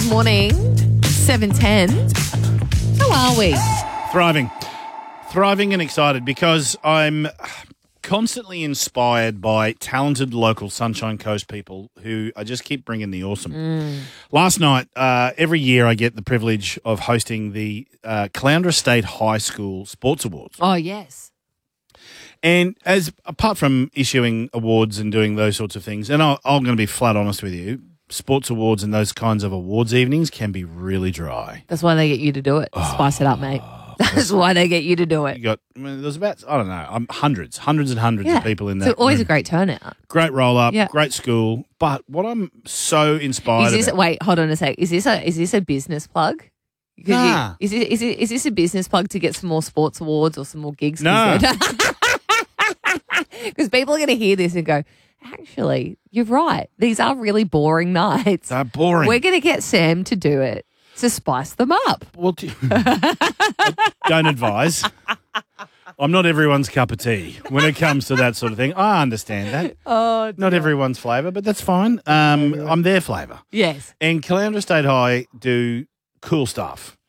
Good morning. 7:10. How are we? Thriving and excited because I'm constantly inspired by talented local Sunshine Coast people who I just keep bringing the awesome. Last night, every year I get the privilege of hosting the Caloundra State High School Sports Awards. Oh, yes. And apart from issuing awards and doing those sorts of things, and I'm going to be flat honest with you, sports awards and those kinds of awards evenings can be really dry. That's why they get you to do it. Spice it up, mate. That's why they get you to do it. There's about, I don't know, hundreds and hundreds of people in that. So always room. a great turnout. Great roll up, Yeah. great school. But what I'm so inspired about. Wait, hold on a sec. Is this a business plug? Nah. Is this a business plug to get some more sports awards or some more gigs? No. Because people are going to hear this and go, actually, you're right. These are really boring nights. They're boring. We're going to get Sam to do it to spice them up. Well, don't advise. I'm not everyone's cup of tea when it comes to that sort of thing. I understand that. Oh, Not everyone's flavour, but that's fine. I'm their flavour. yes. And Caloundra State High do cool stuff.